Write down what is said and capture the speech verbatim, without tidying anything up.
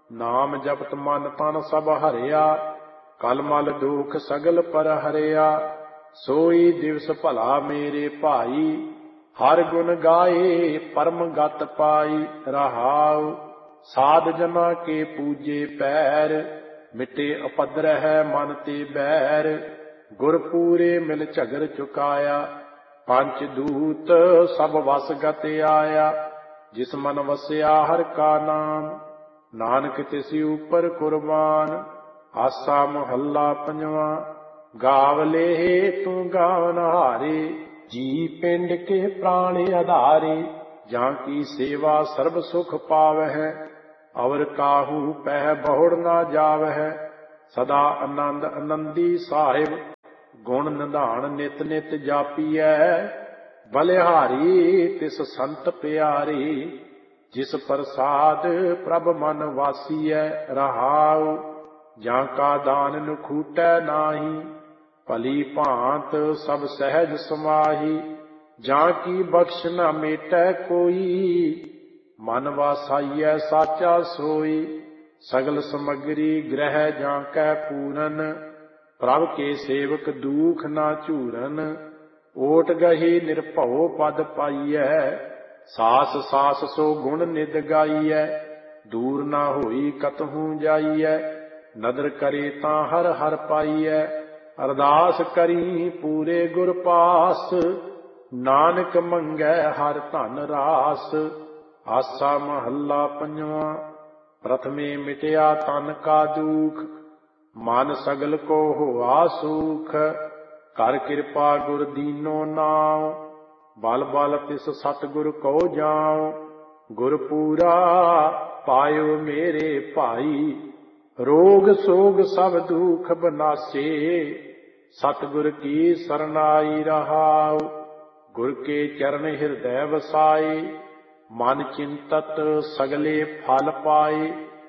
ਨਾਮ ਜਪਤ ਮਨ ਤਨ ਸਭ ਹਰਿਆ, ਕਲ ਮਲ ਦੁਖ ਸਗਲ ਪਰ ਹਰਿਆ। ਸੋਈ ਦਿਵਸ ਭਲਾ ਮੇਰੇ ਭਾਈ, ਹਰ ਗੁਣ ਗਾਏ ਪਰਮ ਗਤ ਪਾਈ। ਰਹਾਉ ਸਾਧ ਜਨਾ ਕੇ ਪੂਜੇ ਪੈਰ, ਮਿਟੇ ਅਪਦਰ ਹੈ ਮਨ ਤੇ ਬੈਰ। ਗੁਰ ਪੂਰੇ ਮਿਲ ਝਗਰ ਚੁਕਾਇਆ, ਪੰਚ ਦੂਤ ਸਭ ਵਸ ਗਤ ਆਇਆ। ਜਿਸ ਮਨ ਵਸਿਆ ਹਰ ਕਾ ਨਾਮ, ਨਾਨਕ ਤਿਸ ਉਪਰ ਕੁਰਬਾਨ। ਆਸਾ ਮਹੱਲਾ ਪੰਜਵਾਂ। ਗਾਵਲੇ ਤੂੰ ਗਾਵਨਹਾਰੇ, ਜੀ ਪਿੰਡ ਕੇ ਪ੍ਰਾਣ ਆਧਾਰੇ। ਜਾਂ ਕੀ ਸੇਵਾ ਸਰਬ ਸੁਖ ਪਾਵਹਿ, ਅਵਰ ਕਾਹੂ ਪਹਿ ਬਹੁੜ ਨਾ ਜਾਵਹਿ। ਸਦਾ ਆਨੰਦ ਆਨੰਦੀ ਸਾਹਿਬ, ਗੁਣ ਨਿਧਾਨ ਨਿਤ ਨਿਤ ਜਾਪੀਐ। ਬਲਿਹਾਰੀ ਤਿਸ ਸੰਤ ਪਿਆਰੇ, ਜਿਸ ਪ੍ਰਸਾਦ ਪ੍ਰਭ ਮਨ ਵਾਸੀਐ। ਰਹਾਉ ਜਾਂ ਕਾ ਦਾਨ ਨਖੂਟੈ ਨਾਹੀ, ਭਲੀ ਭਾਂਤ ਸਭ ਸਹਿਜ ਸਮਾਹੀ। ਜਾਂ ਕੀ ਬਖਸ਼ ਨ ਮੇਟੈ ਕੋਈ, ਮਨ ਵਾਸਾਈਐ ਸਾਚਾ ਸੋਈ। ਸਗਲ ਸਮਗਰੀ ਗ੍ਰਹਿ ਜਾਂ ਕੈ ਪੂਰਨ, ਪ੍ਰਭ ਕੇ ਸੇਵਕ ਦੂਖ ਨਾ ਝੂਰਨ। ਓਟ ਗਹੀ ਨਿਰਭਉ ਪਦ ਪਾਈਐ, ਸਾਸ ਸਾਸ ਸੋ ਗੁਣ ਨਿਦ ਗਾਈਐ। ਦੂਰ ਨਾ ਹੋਈ ਕਤਹੂ ਜਾਈਐ, ਨਦਰ ਕਰੇ ਤਾਂ ਹਰ ਹਰ ਪਾਈਐ। ਅਰਦਾਸ ਕਰੀ ਪੂਰੇ ਗੁਰ ਪਾਸ, ਨਾਨਕ ਮੰਗੈ ਹਰ ਧਨ ਰਾਸ। ਆਸਾ ਮਹੱਲਾ ਪੰਜਵਾਂ। ਪ੍ਰਥਮੇ ਮਿਟਿਆ ਤਨ ਕਾ ਦੂਖ, ਮਨ ਸਗਲ ਕੋ ਹੋਆ ਸੂਖ। ਕਰ ਕਿਰਪਾ ਗੁਰ ਦੀਨੋ ਨਾਉ, ਬਲ ਬਲ ਤਿਸ ਸਤਿਗੁਰ ਕਉ ਜਾਉ। ਗੁਰ ਪੂਰਾ ਪਾਇਓ ਮੇਰੇ ਭਾਈ, ਰੋਗ ਸੋਗ ਸਭ ਦੁਖ ਬਨਾਸੇ। ਸਤਿਗੁਰ ਕੀ ਸਰਨਾਈ। ਰਹਾਉ ਗੁਰ ਕੇ ਚਰਨ ਹਿਰਦੈ ਵਸਾਏ, ਮਨ ਚਿੰਤਤ ਸਗਲੇ ਫਲ ਪਾਏ।